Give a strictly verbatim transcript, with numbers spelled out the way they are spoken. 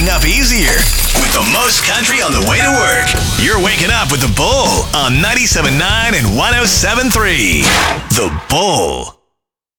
waking up easier with the most country on the way to work. You're waking up with The Bull on ninety-seven point nine and one oh seven point three. The Bull.